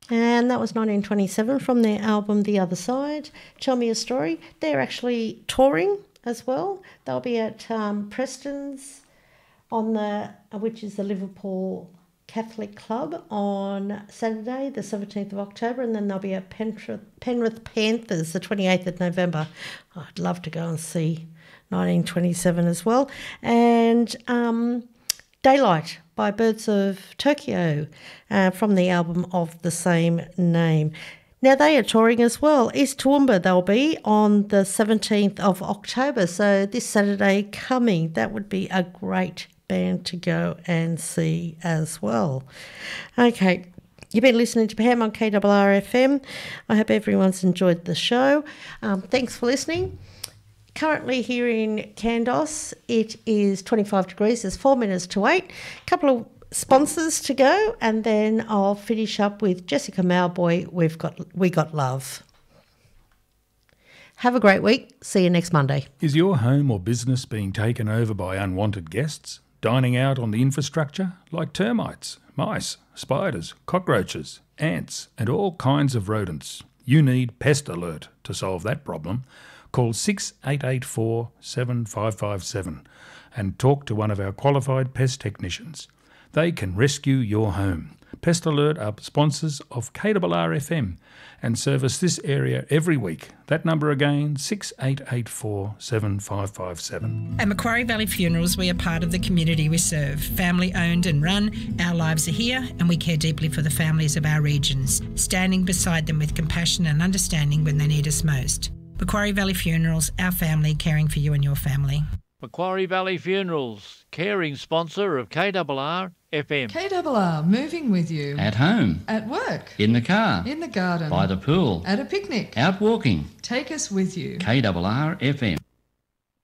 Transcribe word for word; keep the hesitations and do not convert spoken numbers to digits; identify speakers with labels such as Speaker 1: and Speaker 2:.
Speaker 1: And that was nineteen twenty-seven from their album The Other Side. Tell Me a Story. They're actually touring as well. They'll be at um, Preston's on the, which is the Liverpool Catholic Club, on Saturday, the seventeenth of October, and then they'll be at Penrith, Penrith Panthers, the twenty-eighth of November. Oh, I'd love to go and see nineteen twenty-seven as well. And um, Daylight by Birds of Tokyo uh, from the album of the same name. Now, they are touring as well. East Toowoomba they'll be on the seventeenth of October, so this Saturday coming. That would be a great band to go and see as well. Okay, you've been listening to Pam on K R R F M. I hope everyone's enjoyed the show. Um, thanks for listening. Currently here in Kandos, it is twenty-five degrees. There's four minutes to eight. A couple of sponsors to go, and then I'll finish up with Jessica Mauboy. We've got We Got Love. Have a great week. See you next Monday.
Speaker 2: Is your home or business being taken over by unwanted guests? Dining out on the infrastructure like termites, mice, spiders, cockroaches, ants, and all kinds of rodents? You need Pest Alert to solve that problem. Call six eight eight four, seven five five seven and talk to one of our qualified pest technicians. They can rescue your home. Pest Alert are sponsors of K R R F M and service this area every week. That number again, six eight eight four, seven five five seven.
Speaker 3: At Macquarie Valley Funerals, we are part of the community we serve. Family owned and run, our lives are here, and we care deeply for the families of our regions, standing beside them with compassion and understanding when they need us most. Macquarie Valley Funerals, our family caring for you and your family.
Speaker 4: Macquarie Valley Funerals, caring sponsor of K R R F M.
Speaker 5: K R R, moving with you.
Speaker 6: At home.
Speaker 5: At work.
Speaker 6: In the car.
Speaker 5: In the garden.
Speaker 6: By the pool.
Speaker 5: At a picnic.
Speaker 6: Out walking.
Speaker 5: Take us with you.
Speaker 6: K R R F M.